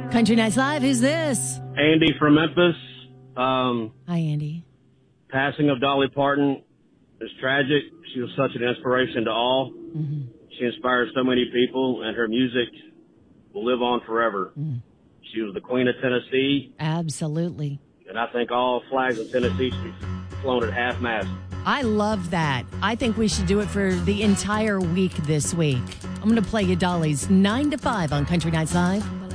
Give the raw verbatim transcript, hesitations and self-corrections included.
Country Nights Live, who's this? Andy from Memphis. Um, Hi, Andy. Passing of Dolly Parton is tragic. She was such an inspiration to all. Mm-hmm. She inspired so many people, and her music will live on forever. Mm. She was the Queen of Tennessee. Absolutely. And I think all flags in Tennessee should be flown at half-mast. I love that. I think we should do it for the entire week this week. I'm going to play you Dolly's nine to five on Country Nights Live.